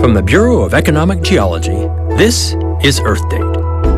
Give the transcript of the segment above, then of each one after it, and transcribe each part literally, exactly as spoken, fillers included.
From the Bureau of Economic Geology, this is Earth Date.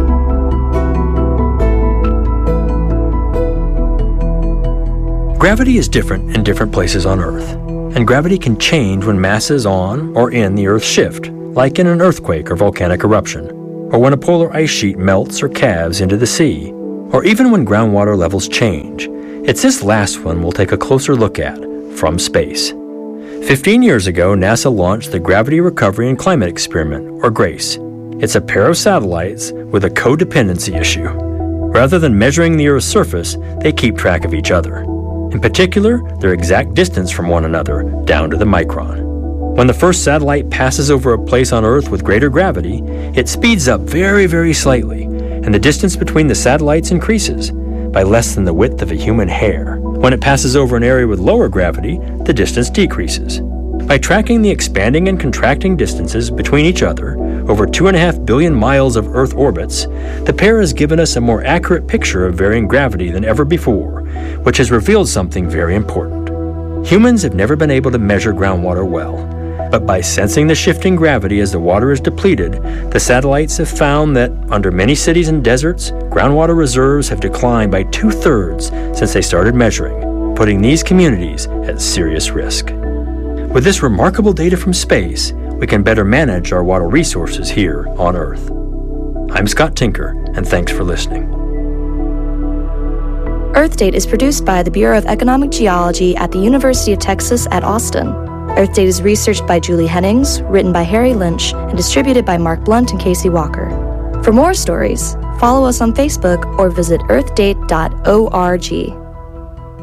Gravity is different in different places on Earth, and gravity can change when masses on or in the Earth shift, like in an earthquake or volcanic eruption, or when a polar ice sheet melts or calves into the sea, or even when groundwater levels change. It's this last one we'll take a closer look at from space. Fifteen years ago, NASA launched the Gravity Recovery and Climate Experiment, or GRACE. It's a pair of satellites with a codependency issue. Rather than measuring the Earth's surface, they keep track of each other. In particular, their exact distance from one another, down to the micron. When the first satellite passes over a place on Earth with greater gravity, it speeds up very, very slightly, and the distance between the satellites increases by less than the width of a human hair. When it passes over an area with lower gravity, the distance decreases. By tracking the expanding and contracting distances between each other over two and a half billion miles of Earth orbits, the pair has given us a more accurate picture of varying gravity than ever before, which has revealed something very important. Humans have never been able to measure groundwater well, but by sensing the shifting gravity as the water is depleted, the satellites have found that under many cities and deserts, groundwater reserves have declined by two-thirds since they started measuring, putting these communities at serious risk. With this remarkable data from space, we can better manage our water resources here on Earth. I'm Scott Tinker, and thanks for listening. Earth Date is produced by the Bureau of Economic Geology at the University of Texas at Austin. Earth Date is researched by Julie Hennings, written by Harry Lynch, and distributed by Mark Blunt and Casey Walker. For more stories, follow us on Facebook or visit earth date dot org.